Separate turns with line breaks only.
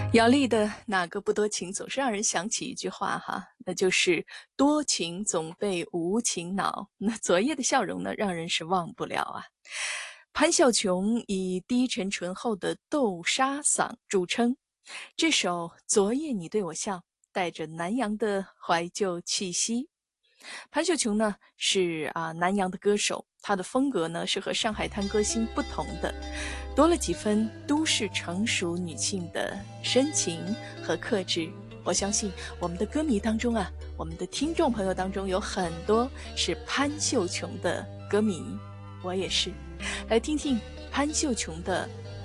姚丽的哪个不多情，总是让人想起一句话哈，那就是多情总被无情恼。那昨夜的笑容呢，让人是忘不了啊。潘秀琼以低沉醇厚的豆沙嗓著称，这首《昨夜你对我笑》带着南洋的怀旧气息。潘秀琼呢是南洋的歌手，她的风格呢是和上海滩歌星不同的，多了几分都市成熟女性的深情和克制。我相信我们的歌迷当中我们的听众朋友当中有很多是潘秀琼的歌迷，我也是。来听听潘秀琼的